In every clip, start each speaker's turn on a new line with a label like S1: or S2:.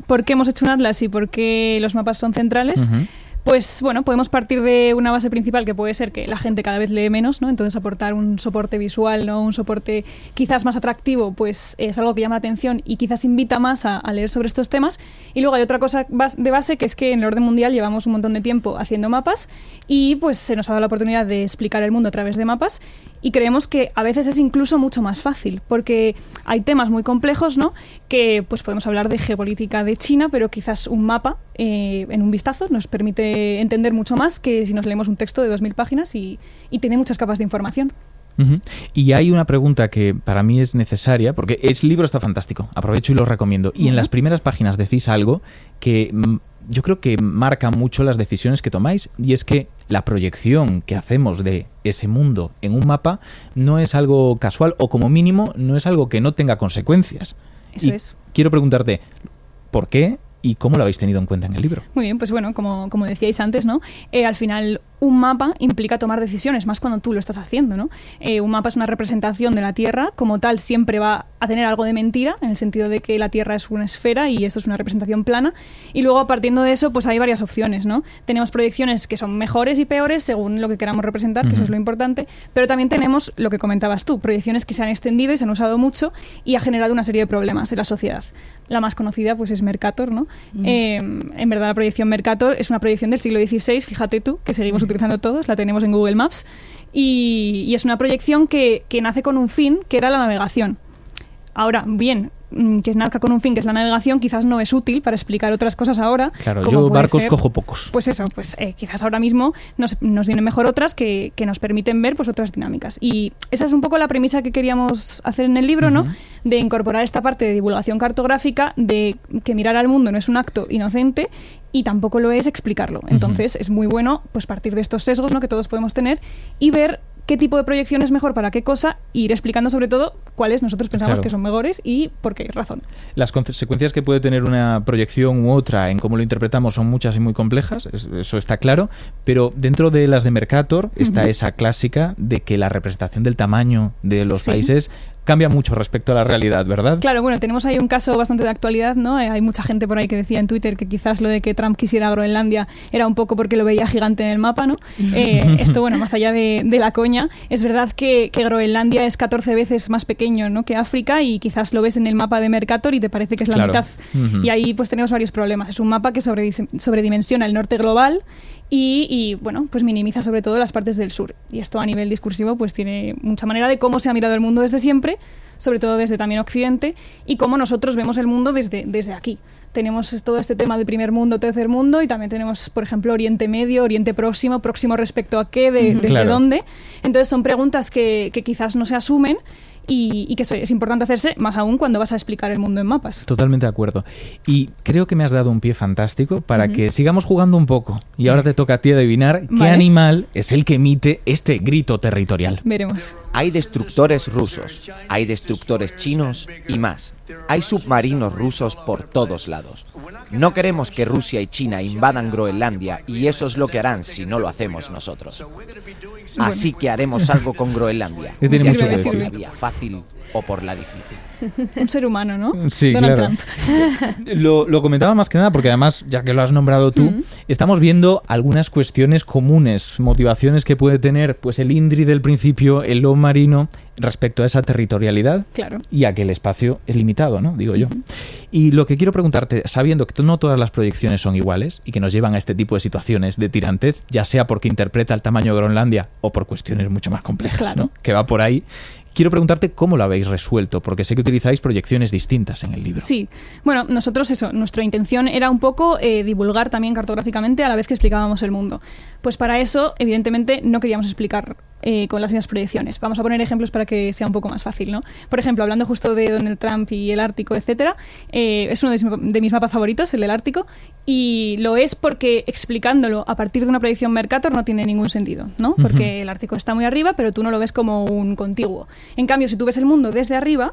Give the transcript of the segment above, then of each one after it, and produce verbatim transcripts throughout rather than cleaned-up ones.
S1: ¿por qué hemos hecho un atlas y por qué los mapas son centrales?
S2: Uh-huh.
S1: Pues bueno, podemos partir de una base principal que puede ser que la gente cada vez lee menos, ¿no? Entonces aportar un soporte visual, ¿no? Un soporte quizás más atractivo, pues es algo que llama la atención y quizás invita más a, a leer sobre estos temas. Y luego hay otra cosa de base, que es que en el orden mundial llevamos un montón de tiempo haciendo mapas y pues se nos ha dado la oportunidad de explicar el mundo a través de mapas. Y creemos que a veces es incluso mucho más fácil, porque hay temas muy complejos, ¿no? Que pues podemos hablar de geopolítica de China, pero quizás un mapa eh, en un vistazo nos permite entender mucho más que si nos leemos un texto de dos mil páginas y, y tiene muchas capas de información.
S2: Uh-huh. Y hay una pregunta que para mí es necesaria, porque el libro está fantástico, aprovecho y lo recomiendo. Y uh-huh. en las primeras páginas decís algo que m- yo creo que marca mucho las decisiones que tomáis, y es que la proyección que hacemos de ese mundo en un mapa no es algo casual, o como mínimo no es algo que no tenga consecuencias.
S1: Eso
S2: y
S1: es.
S2: Quiero preguntarte, ¿por qué y cómo lo habéis tenido en cuenta en el libro?
S1: Muy bien, pues bueno, como, como decíais antes, ¿no? Eh, al final, un mapa implica tomar decisiones, más cuando tú lo estás haciendo, ¿no? Eh, un mapa es una representación de la Tierra, como tal siempre va a tener algo de mentira, en el sentido de que la Tierra es una esfera y esto es una representación plana, y luego partiendo de eso, pues hay varias opciones, ¿no? Tenemos proyecciones que son mejores y peores según lo que queramos representar, que uh-huh. eso es lo importante, pero también tenemos lo que comentabas tú, proyecciones que se han extendido y se han usado mucho y ha generado una serie de problemas en la sociedad. La más conocida pues es Mercator, ¿no? Uh-huh. Eh, en verdad la proyección Mercator es una proyección del siglo dieciséis, fíjate tú, que seguimos uh-huh. utilizando todos, la tenemos en Google Maps, y, y es una proyección que, que nace con un fin, que era la navegación. Ahora, bien, que nazca con un fin, que es la navegación, quizás no es útil para explicar otras cosas ahora.
S2: Claro, yo barcos ser, cojo pocos.
S1: Pues eso, pues eh, quizás ahora mismo nos, nos vienen mejor otras que, que nos permiten ver pues otras dinámicas. Y esa es un poco la premisa que queríamos hacer en el libro, uh-huh. ¿no? De incorporar esta parte de divulgación cartográfica, de que mirar al mundo no es un acto inocente y tampoco lo es explicarlo. Entonces uh-huh. es muy bueno pues partir de estos sesgos, ¿no? Que todos podemos tener y ver qué tipo de proyección es mejor para qué cosa, e ir explicando sobre todo cuáles nosotros pensamos claro. que son mejores y por qué razón.
S2: Las consecuencias que puede tener una proyección u otra en cómo lo interpretamos son muchas y muy complejas, eso está claro, pero dentro de las de Mercator está uh-huh. esa clásica de que la representación del tamaño de los sí. países cambia mucho respecto a la realidad, ¿verdad?
S1: Claro, bueno, tenemos ahí un caso bastante de actualidad, ¿no? Hay mucha gente por ahí que decía en Twitter que quizás lo de que Trump quisiera Groenlandia era un poco porque lo veía gigante en el mapa, ¿no? Eh, esto, bueno, más allá de, de la coña, es verdad que, que Groenlandia es catorce veces más pequeño, ¿no? que África, y quizás lo ves en el mapa de Mercator y te parece que es la
S2: claro.
S1: mitad. Uh-huh. Y ahí pues tenemos varios problemas. Es un mapa que sobredimensiona el norte global y, y, bueno, pues minimiza sobre todo las partes del sur. Y esto a nivel discursivo pues tiene mucha manera de cómo se ha mirado el mundo desde siempre, sobre todo desde también Occidente, y cómo nosotros vemos el mundo desde, desde aquí. Tenemos todo este tema de primer mundo, tercer mundo, y también tenemos, por ejemplo, Oriente Medio, Oriente Próximo, próximo respecto a qué, de, desde
S2: claro.
S1: dónde. Entonces son preguntas que, que quizás no se asumen, Y, y que es importante hacerse, más aún cuando vas a explicar el mundo en mapas.
S2: Totalmente de acuerdo. Y creo que me has dado un pie fantástico para uh-huh. que sigamos jugando un poco. Y ahora te toca a ti adivinar qué vale. animal es el que emite este grito territorial.
S1: Veremos.
S3: Hay destructores rusos, hay destructores chinos y más. Hay submarinos rusos por todos lados. No queremos que Rusia y China invadan Groenlandia, y eso es lo que harán si no lo hacemos nosotros. Así que haremos algo con Groenlandia.
S2: Tiene
S3: ya
S2: mucho
S3: sea
S2: que
S3: por
S2: decir.
S3: la vía fácil o por la difícil.
S1: Un ser humano, ¿no?
S2: Sí,
S1: Donald
S2: claro.
S1: Trump.
S2: Lo, lo comentaba más que nada porque además, ya que lo has nombrado tú, uh-huh. estamos viendo algunas cuestiones comunes, motivaciones que puede tener pues el INDRI del principio, el lobo marino, respecto a esa territorialidad
S1: claro.
S2: y a que el espacio es limitado, ¿no? Digo yo.
S1: Uh-huh.
S2: Y lo que quiero preguntarte, sabiendo que no todas las proyecciones son iguales y que nos llevan a este tipo de situaciones de tirantez, ya sea porque interpreta el tamaño de Groenlandia o por cuestiones mucho más complejas,
S1: claro.
S2: ¿no? Que va por ahí. Quiero preguntarte cómo lo habéis resuelto, porque sé que utilizáis proyecciones distintas en el libro.
S1: Sí, bueno, nosotros eso, nuestra intención era un poco eh, divulgar también cartográficamente a la vez que explicábamos el mundo. Pues para eso, evidentemente, no queríamos explicar eh, con las mismas proyecciones. Vamos a poner ejemplos para que sea un poco más fácil, ¿no? Por ejemplo, hablando justo de Donald Trump y el Ártico, etcétera, eh, es uno de mis, de mis mapas favoritos, el del Ártico, y lo es porque explicándolo a partir de una proyección Mercator no tiene ningún sentido, ¿no? Porque uh-huh. el Ártico está muy arriba, pero tú no lo ves como un contiguo. En cambio, si tú ves el mundo desde arriba,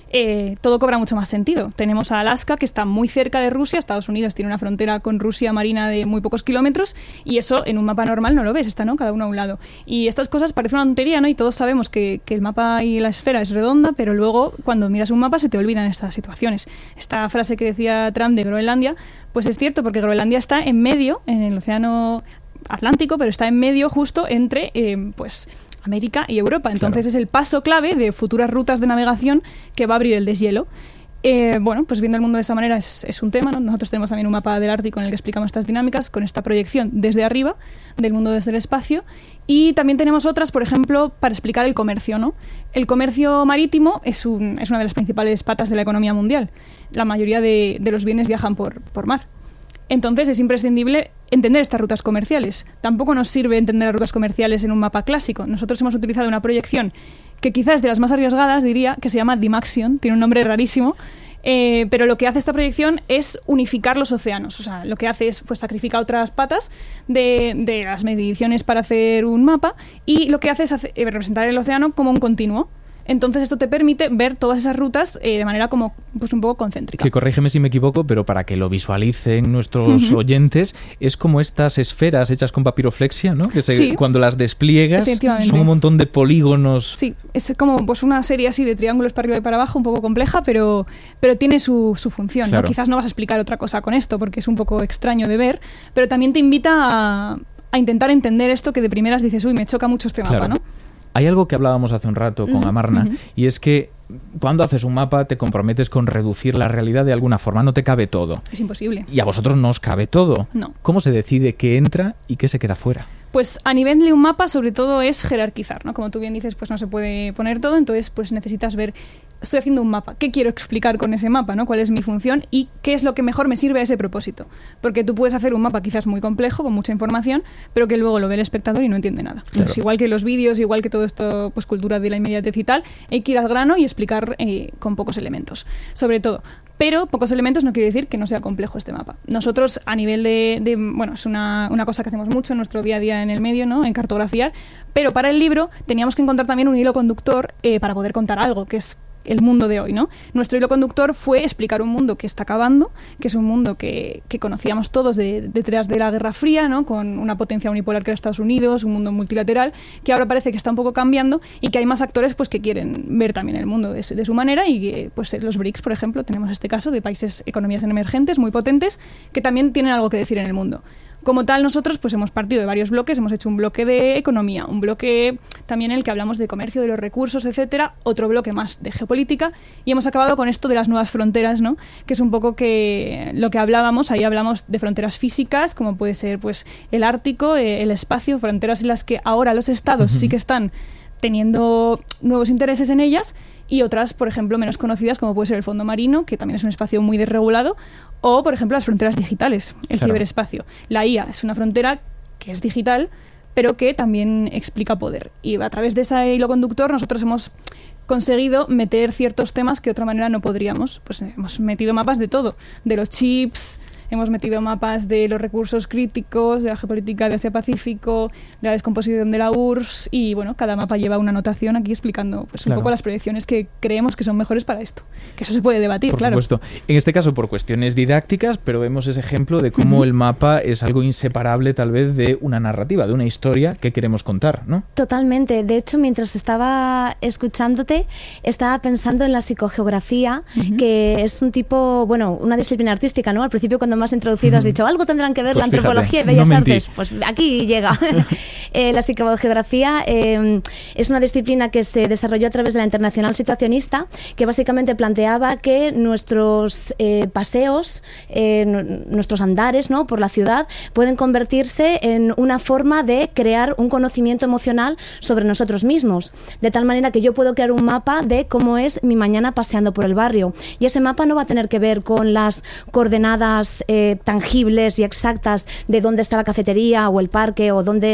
S1: eh, todo cobra mucho más sentido. Tenemos a Alaska, que está muy cerca de Rusia, Estados Unidos tiene una frontera con Rusia marina de muy pocos kilómetros, y eso en un mapa normal no lo ves, está, ¿no?, cada uno a un lado. Y estas cosas parecen una tontería, ¿no? Y todos sabemos que, que el mapa y la esfera es redonda, pero luego cuando miras un mapa se te olvidan estas situaciones. Esta frase que decía Trump de Groenlandia, pues es cierto, porque Groenlandia está en medio, en el océano Atlántico, pero está en medio justo entre, eh, pues... América y Europa. Entonces claro. es el paso clave de futuras rutas de navegación que va a abrir el deshielo. Eh, bueno, pues viendo el mundo de esta manera es, es un tema, ¿no? Nosotros tenemos también un mapa del Ártico en el que explicamos estas dinámicas con esta proyección desde arriba del mundo desde el espacio, y también tenemos otras, por ejemplo, para explicar el comercio, ¿no? El comercio marítimo es, un, es una de las principales patas de la economía mundial. La mayoría de, de los bienes viajan por, por mar. Entonces es imprescindible entender estas rutas comerciales. Tampoco nos sirve entender las rutas comerciales en un mapa clásico. Nosotros hemos utilizado una proyección que quizás es de las más arriesgadas, diría, que se llama Dymaxion, tiene un nombre rarísimo, eh, pero lo que hace esta proyección es unificar los océanos. O sea, lo que hace es, pues, sacrifica otras patas de, de las mediciones para hacer un mapa, y lo que hace es hacer, eh, representar el océano como un continuo. Entonces esto te permite ver todas esas rutas eh, de manera como, pues, un poco concéntrica.
S2: Que corrígeme si me equivoco, pero para que lo visualicen nuestros uh-huh. oyentes, es como estas esferas hechas con papiroflexia, ¿no? Que se, sí. cuando las despliegas son un montón de polígonos.
S1: Sí, es como, pues, una serie así de triángulos para arriba y para abajo, un poco compleja, pero, pero tiene su, su función, claro. ¿no? Quizás no vas a explicar otra cosa con esto porque es un poco extraño de ver, pero también te invita a, a intentar entender esto que de primeras dices, uy, me choca mucho este
S2: claro.
S1: mapa, ¿no?
S2: Hay algo que hablábamos hace un rato con
S1: uh-huh,
S2: Amarna,
S1: uh-huh.
S2: y es que cuando haces un mapa te comprometes con reducir la realidad de alguna forma, no te cabe todo.
S1: Es imposible.
S2: Y a vosotros no os cabe todo.
S1: No.
S2: ¿Cómo se decide qué entra y qué se queda fuera?
S1: Pues a nivel de un mapa, sobre todo, es jerarquizar, ¿no? Como tú bien dices, pues no se puede poner todo, entonces pues necesitas ver, estoy haciendo un mapa, ¿qué quiero explicar con ese mapa, ¿no? ¿Cuál es mi función y qué es lo que mejor me sirve a ese propósito? Porque tú puedes hacer un mapa quizás muy complejo, con mucha información, pero que luego lo ve el espectador y no entiende nada. Claro. Entonces, igual que los vídeos, igual que todo esto, pues cultura de la inmediatez y tal, hay que ir al grano y explicar eh, con pocos elementos, sobre todo. Pero pocos elementos no quiere decir que no sea complejo este mapa. Nosotros, a nivel de... de bueno, es una, una cosa que hacemos mucho en nuestro día a día en el medio, ¿no? En cartografiar. Pero para el libro teníamos que encontrar también un hilo conductor eh, para poder contar algo, que es el mundo de hoy, ¿no? Nuestro hilo conductor fue explicar un mundo que está acabando, que es un mundo que, que conocíamos todos de, detrás de la Guerra Fría, ¿no? Con una potencia unipolar que era Estados Unidos, un mundo multilateral, que ahora parece que está un poco cambiando y que hay más actores, pues, que quieren ver también el mundo de, de su manera, y que, pues, los BRICS, por ejemplo, tenemos este caso de países, economías emergentes muy potentes que también tienen algo que decir en el mundo. Como tal, nosotros pues hemos partido de varios bloques, hemos hecho un bloque de economía, un bloque también en el que hablamos de comercio, de los recursos, etcétera, otro bloque más de geopolítica, y hemos acabado con esto de las nuevas fronteras, ¿no? Que es un poco que lo que hablábamos, ahí hablamos de fronteras físicas, como puede ser, pues, el Ártico, eh, el espacio, fronteras en las que ahora los estados uh-huh. sí que están teniendo nuevos intereses en ellas, y otras, por ejemplo, menos conocidas, como puede ser el fondo marino, que también es un espacio muy desregulado, o, por ejemplo, las fronteras digitales, el claro. ciberespacio. La I A es una frontera que es digital, pero que también explica poder. Y a través de ese hilo conductor nosotros hemos conseguido meter ciertos temas que de otra manera no podríamos. Pues hemos metido mapas de todo, de los chips, hemos metido mapas de los recursos críticos, de la geopolítica de Asia-Pacífico, de la descomposición de la U R S S, y bueno, cada mapa lleva una anotación aquí explicando, pues, claro. un poco las proyecciones que creemos que son mejores para esto. Que eso se puede debatir,
S2: por
S1: claro.
S2: supuesto. En este caso por cuestiones didácticas, pero vemos ese ejemplo de cómo uh-huh. el mapa es algo inseparable tal vez de una narrativa, de una historia que queremos contar, ¿no?
S4: Totalmente. De hecho, mientras estaba escuchándote, estaba pensando en la psicogeografía, uh-huh. que es un tipo, bueno, una disciplina artística, ¿no? Al principio, cuando más introducido, has dicho, algo tendrán que ver pues la antropología fíjate, y Bellas no Artes. Pues aquí llega. eh, la psicogeografía eh, es una disciplina que se desarrolló a través de la Internacional Situacionista, que básicamente planteaba que nuestros eh, paseos, eh, n- nuestros andares, ¿no? por la ciudad, pueden convertirse en una forma de crear un conocimiento emocional sobre nosotros mismos. De tal manera que yo puedo crear un mapa de cómo es mi mañana paseando por el barrio. Y ese mapa no va a tener que ver con las coordenadas Eh, tangibles y exactas de dónde está la cafetería o el parque o dónde he sacado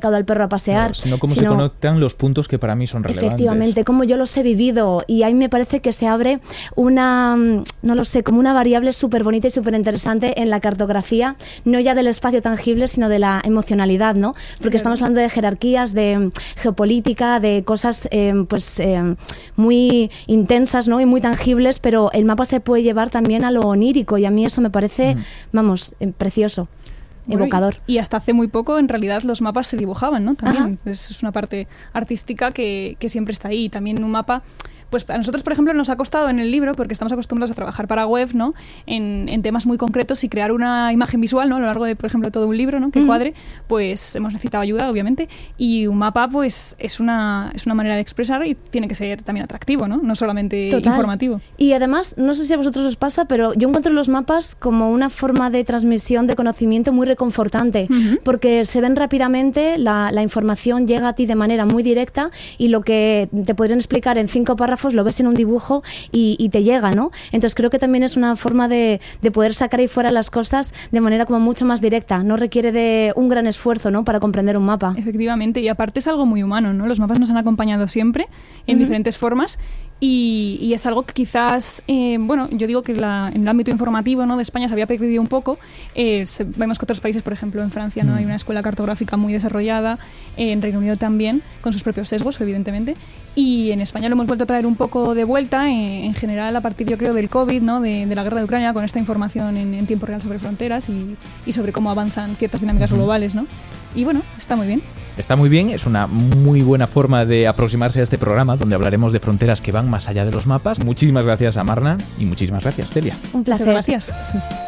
S4: sacado al perro a pasear.
S2: Claro, sino cómo
S4: sino,
S2: se conectan los puntos que para mí son relevantes.
S4: Efectivamente, cómo yo los he vivido. Y ahí me parece que se abre una, no lo sé, como una variable súper bonita y súper interesante en la cartografía, no ya del espacio tangible, sino de la emocionalidad, ¿no? Porque estamos hablando de jerarquías, de geopolítica, de cosas eh, pues eh, muy intensas, ¿no? Y muy tangibles, pero el mapa se puede llevar también a lo onírico y a mí eso me parece, mm. vamos, eh, precioso.
S1: Bueno,
S4: evocador.
S1: Y, y hasta hace muy poco, en realidad, los mapas se dibujaban, ¿no? También es, es una parte artística que, que siempre está ahí. También un mapa, pues a nosotros, por ejemplo, nos ha costado en el libro, porque estamos acostumbrados a trabajar para web, ¿no? En, en temas muy concretos y crear una imagen visual, ¿no? A lo largo de, por ejemplo, todo un libro, ¿no? Que mm. cuadre, pues hemos necesitado ayuda, obviamente. Y un mapa, pues, es una, es una manera de expresar y tiene que ser también atractivo, ¿no? No solamente Total. informativo.
S4: Y además, no sé si a vosotros os pasa, pero yo encuentro los mapas como una forma de transmisión de conocimiento muy reconfortante, uh-huh. porque se ven rápidamente, la, la información llega a ti de manera muy directa y lo que te podrían explicar en cinco párrafos lo ves en un dibujo y, y te llega, ¿no? Entonces creo que también es una forma de, de poder sacar ahí fuera las cosas de manera como mucho más directa, no requiere de un gran esfuerzo, ¿no? Para comprender un mapa.
S1: Efectivamente, y aparte es algo muy humano, ¿no? Los mapas nos han acompañado siempre en uh-huh. diferentes formas. Y, y es algo que quizás, eh, bueno, yo digo que la, en el ámbito informativo, ¿no? de España se había perdido un poco. Eh, se, vemos que otros países, por ejemplo, en Francia, ¿no? hay una escuela cartográfica muy desarrollada, eh, en Reino Unido también, con sus propios sesgos, evidentemente. Y en España lo hemos vuelto a traer un poco de vuelta, eh, en general a partir, yo creo, del COVID, ¿no? de, de la guerra de Ucrania, con esta información en, en tiempo real sobre fronteras y, y sobre cómo avanzan ciertas dinámicas uh-huh. globales, ¿no? Y bueno, está muy bien.
S2: Está muy bien, es una muy buena forma de aproximarse a este programa donde hablaremos de fronteras que van más allá de los mapas. Muchísimas gracias a Marna y muchísimas gracias, Celia.
S4: Un placer.
S1: Muchas gracias.